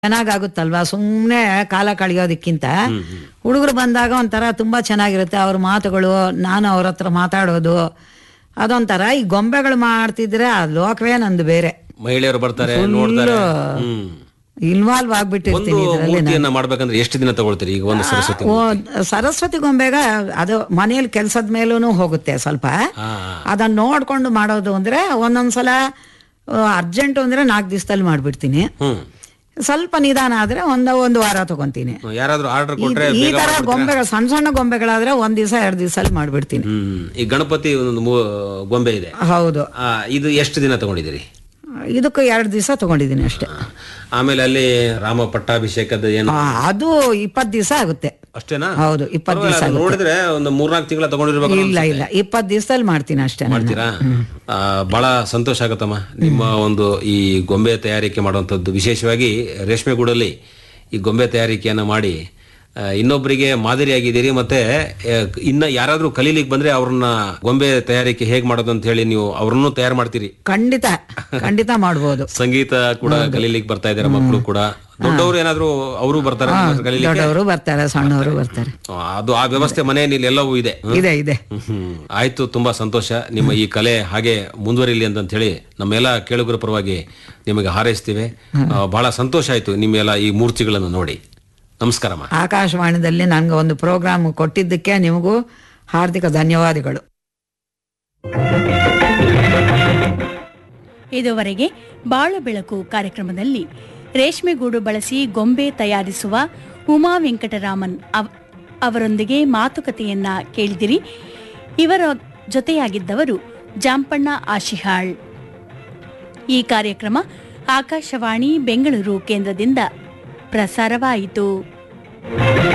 ಚೆನ್ನಾಗಾಗುತ್ತಲ್ವಾ, ಸುಮ್ಮನೆ ಕಾಲ ಕಳೆಯೋದಕ್ಕಿಂತ ಹುಡುಗರು ಬಂದಾಗ ಒಂಥರ ತುಂಬಾ ಚೆನ್ನಾಗಿರುತ್ತೆ. ಅವ್ರ ಮಾತುಗಳು, ನಾನು ಅವ್ರ ಹತ್ರ ಮಾತಾಡೋದು, ಅದೊಂಥರ. ಈ ಗೊಂಬೆಗಳು ಮಾಡ್ತಿದ್ರೆ ಆ ಲೋಕವೇ ನಂದು ಬೇರೆ. ಮಹಿಳೆಯರು ಬರ್ತಾರೆ, ನೋಡ್ತಾರೆ. ಇನ್ವಾಲ್ವ್ ಆಗ್ಬಿಟ್ಟಿರ್ತೀನಿ ಇದರಲ್ಲಿ. ಮೂರ್ತಿಯನ್ನ ಮಾಡ್ಬೇಕಂದ್ರೆ ಎಷ್ಟು ದಿನ ತಗೊಳ್ತೀರಿ? ಈಗ ಒಂದು ಸರಸ್ವತಿ ಸರಸ್ವತಿ ಗೊಂಬೆಗ ಅದು ಮನೆಯಲ್ಲಿ ಕೆಲ್ಸದ ಮೇಲೂ ಹೋಗುತ್ತೆ ಸ್ವಲ್ಪ. ಅದನ್ನ ನೋಡ್ಕೊಂಡು ಮಾಡೋದು ಅಂದ್ರೆ ಒಂದೊಂದ್ಸಲ ಅರ್ಜೆಂಟ್ ಅಂದ್ರೆ 4 ದಿವಸದಲ್ಲಿ ಮಾಡ್ಬಿಡ್ತೀನಿ. ಸ್ವಲ್ಪ ನಿಧಾನ ಆದ್ರೆ ಒಂದು ವಾರ ತಗೊಂತೀನಿ. ಯಾರಾದ್ರೂ ಆರ್ಡರ್ ಕೊಟ್ರೆ ಈ ತರ ಗೊಂಬೆಗಳು, ಸಣ್ಣ ಸಣ್ಣ ಗೊಂಬೆಗಳಾದ್ರೆ 1 ದಿವಸ 2 ದಿವಸದಲ್ಲಿ ಮಾಡ್ಬಿಡ್ತೀನಿ. ಈ ಗಣಪತಿ ಒಂದು ಗೊಂಬೆ ಇದೆ. ಹೌದು. ಇದು ಎಷ್ಟು ದಿನ ತಗೊಂಡಿದ್ದೀರಿ? ಇದಕ್ಕೂ 2 ದಿವಸ ತಗೊಂಡಿದ್ದೀನಿ ಅಷ್ಟೇ. ಆಮೇಲೆ ಅಲ್ಲಿ ರಾಮ ಪಟ್ಟಾಭಿಷೇಕದ ಏನು, ಅದು 20 ದಿವಸ ಆಗುತ್ತೆ. ಅಷ್ಟೇನಾ? ಹೌದು, 20 ದಿವಸ. ನೋಡಿದ್ರೆ ಒಂದು 3-4 ತಿಂಗಳ ತಗೊಂಡಿರ್ಬೇಕು. ಇಲ್ಲ 20 ದಿವಸದಲ್ಲಿ ಮಾಡ್ತೀನಿ ಅಷ್ಟೇ. ಮಾಡ್ತೀರಾ? ಬಹಳ ಸಂತೋಷ ಆಗತ್ತಮ್ಮ. ನಿಮ್ಮ ಒಂದು ಈ ಗೊಂಬೆ ತಯಾರಿಕೆ ಮಾಡುವಂಥದ್ದು, ವಿಶೇಷವಾಗಿ ರೇಷ್ಮೆಗೂಡಲ್ಲಿ ಈ ಗೊಂಬೆ ತಯಾರಿಕೆಯನ್ನು ಮಾಡಿ ಇನ್ನೊಬ್ಬರಿಗೆ ಮಾದರಿಯಾಗಿದ್ದೀರಿ. ಮತ್ತೆ ಇನ್ನ ಯಾರಾದ್ರೂ ಕಲೀಲಿಕ್ಕೆ ಬಂದ್ರೆ ಅವ್ರನ್ನ ಗೊಂಬೆ ತಯಾರಿಕೆ ಹೇಗ್ ಮಾಡೋದು ಅಂತ ಹೇಳಿ ನೀವು ಅವ್ರನ್ನೂ ತಯಾರು ಮಾಡ್ತೀರಿ. ಖಂಡಿತ ಮಾಡ್ಬೋದು. ಸಂಗೀತ ಕೂಡ ಕಲೀಲಿಕ್ಕೆ ಬರ್ತಾ ಇದಾರೆ ಮಕ್ಕಳು ಕೂಡ. ದೊಡ್ಡವರು ಏನಾದ್ರು ಅವರು ಬರ್ತಾರೆ ಕಲೀಲಿಕ್ಕೆ? ದೊಡ್ಡವರು ಬರ್ತಾರೆ, ಸಣ್ಣವರು ಬರ್ತಾರೆ. ಅದು ಆ ವ್ಯವಸ್ಥೆ ಮನೆಯಲ್ಲಿ ಎಲ್ಲವೂ ಇದೆ. ಇದೆ. ಆಯ್ತು, ತುಂಬಾ ಸಂತೋಷ. ನಿಮ್ಮ ಈ ಕಲೆ ಹಾಗೆ ಮುಂದುವರಿಲಿ ಅಂತ ಹೇಳಿ ನಮ್ಮೆಲ್ಲ ಕೇಳುಗರ ಪರವಾಗಿ ನಿಮಗೆ ಹಾರೈಸ್ತೀವಿ. ಬಹಳ ಸಂತೋಷ ಆಯ್ತು ನಿಮ್ಮೆಲ್ಲ ಈ ಮೂರ್ತಿಗಳನ್ನು ನೋಡಿ. ನಮಸ್ಕಾರಮ್ಮ. ಆಕಾಶವಾಣಿದಲ್ಲಿ ನನಗೆ ಒಂದು ಪ್ರೋಗ್ರಾಮ್ ಕೊಟ್ಟಿದ್ದಕ್ಕೆ ನಿಮಗೂ ಹಾರ್ದಿಕ ಧನ್ಯವಾದಗಳು. ಇದುವರೆಗೆ ಬಾಳ ಬೆಳಕು ಕಾರ್ಯಕ್ರಮದಲ್ಲಿ ರೇಷ್ಮೆಗೂಡು ಬಳಸಿ ಗೊಂಬೆ ತಯಾರಿಸುವ ಉಮಾ ವೆಂಕಟರಾಮನ್ ಅವರೊಂದಿಗೆ ಮಾತುಕತೆಯನ್ನ ಕೇಳಿದಿರಿ. ಇವರ ಜೊತೆಯಾಗಿದ್ದವರು ಜಾಂಪಣ್ಣ ಆಶಿಹಾಳ್. ಈ ಕಾರ್ಯಕ್ರಮ ಆಕಾಶವಾಣಿ ಬೆಂಗಳೂರು ಕೇಂದ್ರದಿಂದ ಪ್ರಸಾರವಾಯಿತು.